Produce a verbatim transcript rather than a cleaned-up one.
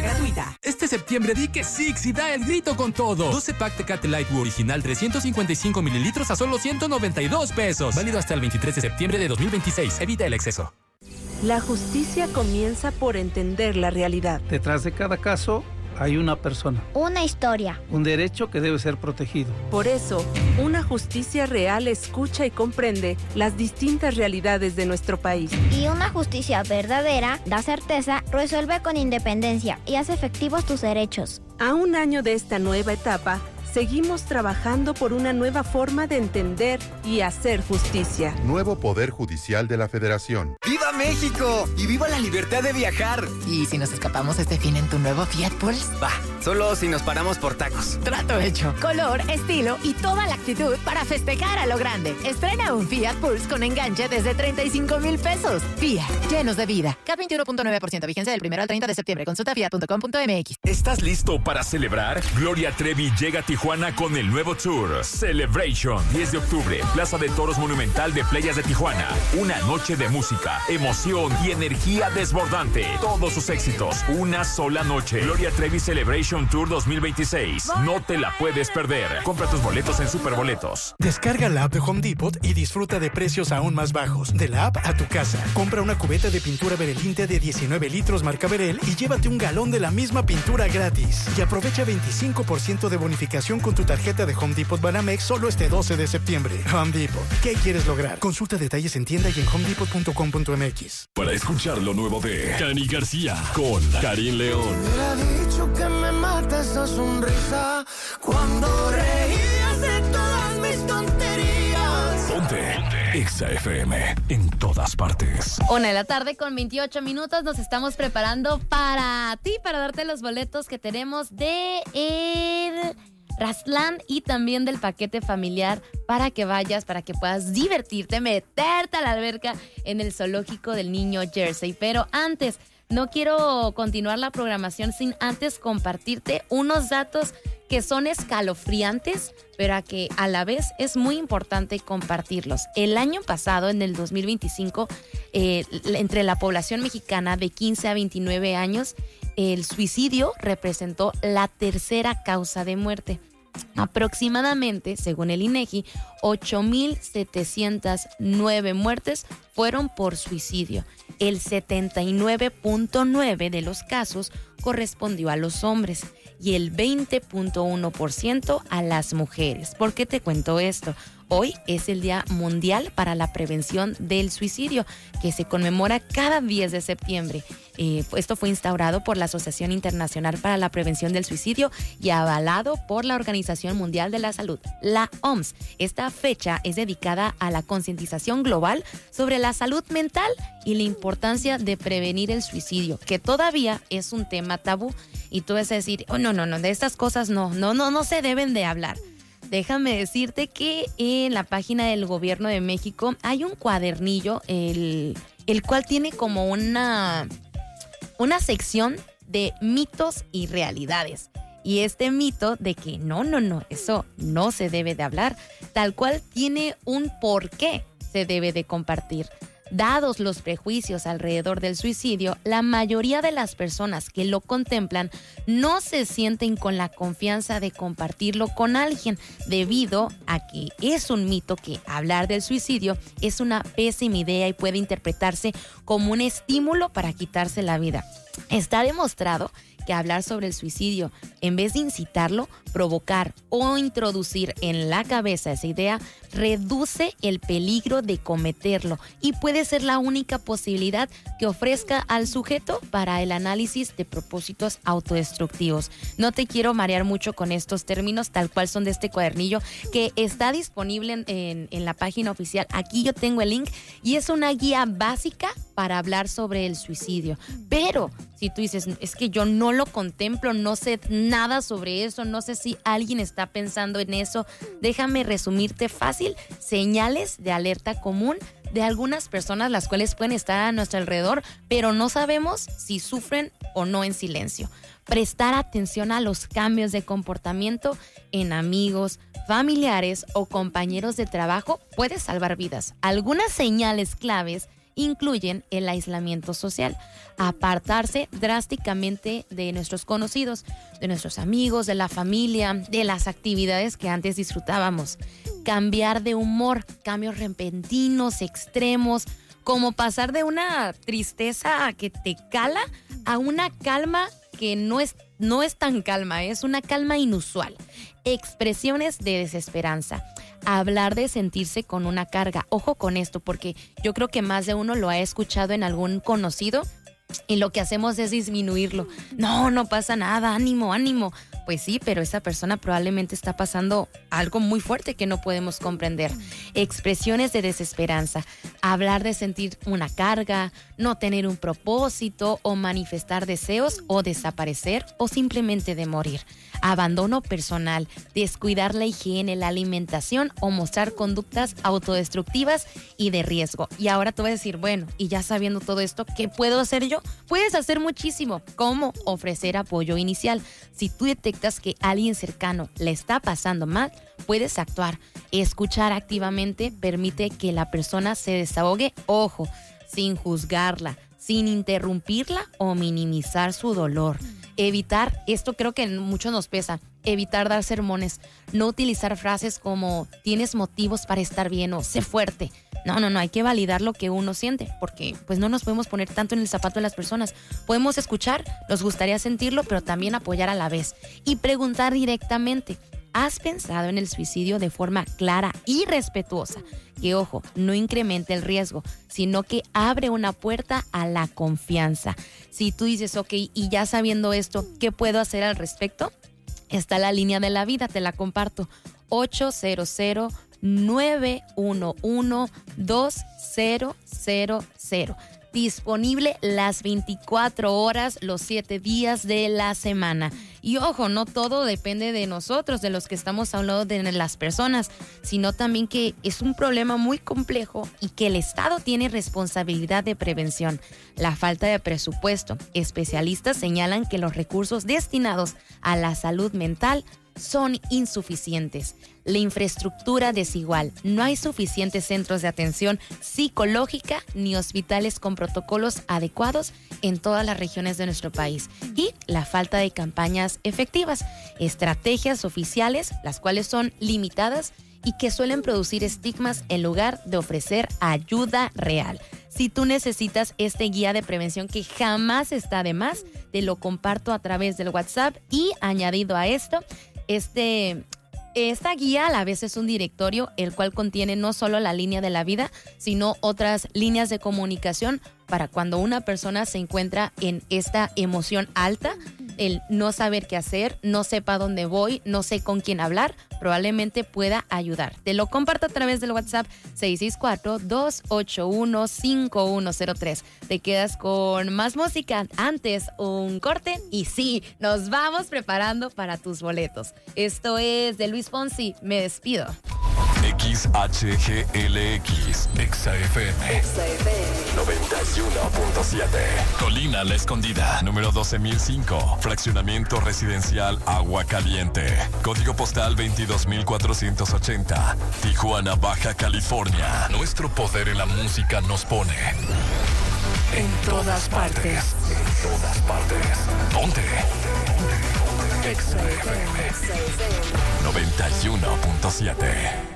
gratuita. Este septiembre di que Six y da el grito con todo. doce pack Tecate Light original trescientos cincuenta y cinco mililitros a solo ciento noventa y dos pesos. Válido hasta el veintitrés de septiembre de dos mil veintiséis. Evita el exceso. La justicia comienza por entender la realidad. Detrás de cada caso hay una persona. Una historia. Un derecho que debe ser protegido. Por eso, una justicia real escucha y comprende las distintas realidades de nuestro país. Y una justicia verdadera da certeza, resuelve con independencia y hace efectivos tus derechos. A un año de esta nueva etapa, seguimos trabajando por una nueva forma de entender y hacer justicia. Nuevo Poder Judicial de la Federación. ¡Viva México! ¡Y viva la libertad de viajar! ¿Y si nos escapamos este fin en tu nuevo Fiat Pulse? Va, solo si nos paramos por tacos. Trato hecho. Color, estilo y toda la actitud para festejar a lo grande. Estrena un Fiat Pulse con enganche desde treinta y cinco mil pesos. Fiat, llenos de vida. K veintiuno punto nueve por ciento, vigencia del primero al treinta de septiembre. Consulta fiat punto com punto m x. ¿Estás listo para celebrar? Gloria Trevi llega a Tijuana con el nuevo tour Celebration. diez de octubre, Plaza de Toros Monumental de Playas de Tijuana. Una noche de música, emoción y energía desbordante. Todos sus éxitos, una sola noche. Gloria Trevi Celebration Tour dos mil veintiséis. No te la puedes perder. Compra tus boletos en Superboletos. Descarga la app de Home Depot y disfruta de precios aún más bajos. De la app a tu casa. Compra una cubeta de pintura Berelinte de diecinueve litros marca Berel y llévate un galón de la misma pintura gratis. Y aprovecha veinticinco por ciento de bonificación con tu tarjeta de Home Depot Banamex solo este doce de septiembre. Home Depot. ¿Qué quieres lograr? Consulta detalles en tienda y en home depot punto com punto m x. Para escuchar lo nuevo de Cani García con Karim León. Me hubiera dicho que me mata esa sonrisa cuando reías de todas mis tonterías. Ponte Exa F M en todas partes. Una de la tarde con veintiocho minutos. Nos estamos preparando para ti, para darte los boletos que tenemos de el Razland y también del paquete familiar para que vayas, para que puedas divertirte, meterte a la alberca en el zoológico del Niño Jersey. Pero antes, no quiero continuar la programación sin antes compartirte unos datos que son escalofriantes, pero a que a la vez es muy importante compartirlos. El año pasado, en el dos mil veinticinco, eh, entre la población mexicana de quince a veintinueve años, el suicidio representó la tercera causa de muerte. Aproximadamente, según el INEGI, ocho mil setecientas nueve muertes fueron por suicidio. El setenta y nueve punto nueve por ciento de los casos correspondió a los hombres y el veinte punto uno por ciento a las mujeres. ¿Por qué te cuento esto? Hoy es el Día Mundial para la Prevención del Suicidio, que se conmemora cada diez de septiembre. Eh, esto fue instaurado por la Asociación Internacional para la Prevención del Suicidio y avalado por la Organización Mundial de la Salud, la O M S. Esta fecha es dedicada a la concientización global sobre la salud mental y la importancia de prevenir el suicidio, que todavía es un tema tabú. Y tú vas a decir, oh, no, no, no, de estas cosas no, no, no, no se deben de hablar. Déjame decirte que en la página del Gobierno de México hay un cuadernillo, el, el cual tiene como una, una sección de mitos y realidades. Y este mito de que no, no, no, eso no se debe de hablar, tal cual tiene un por qué se debe de compartir. Dados los prejuicios alrededor del suicidio, la mayoría de las personas que lo contemplan no se sienten con la confianza de compartirlo con alguien, debido a que es un mito que hablar del suicidio es una pésima idea y puede interpretarse como un estímulo para quitarse la vida. Está demostrado que hablar sobre el suicidio, en vez de incitarlo, provocar o introducir en la cabeza esa idea, reduce el peligro de cometerlo y puede ser la única posibilidad que ofrezca al sujeto para el análisis de propósitos autodestructivos. No te quiero marear mucho con estos términos, tal cual son de este cuadernillo que está disponible en, en, en la página oficial. Aquí yo tengo el link y es una guía básica para hablar sobre el suicidio. Pero si tú dices, es que yo no lo contemplo, no sé nada sobre eso, no sé si alguien está pensando en eso, déjame resumirte fácil, señales de alerta común de algunas personas las cuales pueden estar a nuestro alrededor, pero no sabemos si sufren o no en silencio. Prestar atención a los cambios de comportamiento en amigos, familiares o compañeros de trabajo puede salvar vidas. Algunas señales claves incluyen el aislamiento social, apartarse drásticamente de nuestros conocidos, de nuestros amigos, de la familia, de las actividades que antes disfrutábamos, cambiar de humor, cambios repentinos, extremos, como pasar de una tristeza que te cala a una calma que no es, no es tan calma, es una calma inusual. Expresiones de desesperanza. Hablar de sentirse con una carga. Ojo con esto, porque yo creo que más de uno lo ha escuchado en algún conocido y lo que hacemos es disminuirlo. No, no pasa nada, ánimo, ánimo. Pues sí, pero esa persona probablemente está pasando algo muy fuerte que no podemos comprender. Expresiones de desesperanza. Hablar de sentir una carga, no tener un propósito o manifestar deseos o desaparecer o simplemente de morir. Abandono personal, descuidar la higiene, la alimentación o mostrar conductas autodestructivas y de riesgo. Y ahora tú vas a decir, bueno, y ya sabiendo todo esto, ¿qué puedo hacer yo? Puedes hacer muchísimo. ¿Cómo? Ofrecer apoyo inicial. Si tú detectas que alguien cercano le está pasando mal, puedes actuar. Escuchar activamente permite que la persona se desahogue, ojo, sin juzgarla, sin interrumpirla o minimizar su dolor. Evitar, esto creo que mucho nos pesa, evitar dar sermones, no utilizar frases como tienes motivos para estar bien o sé fuerte. No, no, no, hay que validar lo que uno siente, porque pues no nos podemos poner tanto en el zapato de las personas. Podemos escuchar, nos gustaría sentirlo, pero también apoyar a la vez. Y preguntar directamente, ¿has pensado en el suicidio de forma clara y respetuosa? Que, ojo, no incremente el riesgo, sino que abre una puerta a la confianza. Si tú dices, ok, y ya sabiendo esto, ¿qué puedo hacer al respecto? Está la línea de la vida, te la comparto. ocho cero cero, nueve uno uno, dos cero cero cero. Disponible las veinticuatro horas, los siete días de la semana. Y ojo, no todo depende de nosotros, de los que estamos a un lado de las personas, sino también que es un problema muy complejo y que el Estado tiene responsabilidad de prevención. La falta de presupuesto. Especialistas señalan que los recursos destinados a la salud mental son insuficientes. La infraestructura desigual. No hay suficientes centros de atención psicológica ni hospitales con protocolos adecuados en todas las regiones de nuestro país. Y la falta de campañas efectivas. Estrategias oficiales, las cuales son limitadas y que suelen producir estigmas en lugar de ofrecer ayuda real. Si tú necesitas este guía de prevención que jamás está de más, te lo comparto a través del WhatsApp y añadido a esto, Este, esta guía a la vez es un directorio el cual contiene no solo la línea de la vida, sino otras líneas de comunicación para cuando una persona se encuentra en esta emoción alta, el no saber qué hacer, no sepa dónde voy, no sé con quién hablar, probablemente pueda ayudar. Te lo comparto a través del WhatsApp seis seis cuatro, dos ocho uno, cinco uno cero tres. Te quedas con más música, antes un corte y sí, nos vamos preparando para tus boletos. Esto es de Luis Fonsi, me despido. X H G L X, Exa F M, noventa y uno punto siete. Colina La Escondida, número doce mil cinco, fraccionamiento residencial Agua Caliente, código postal veintidós mil cuatrocientos ochenta, Tijuana, Baja California. Nuestro poder en la música nos pone en todas partes. En todas partes. ¿Dónde? Exa F M noventa y uno punto siete.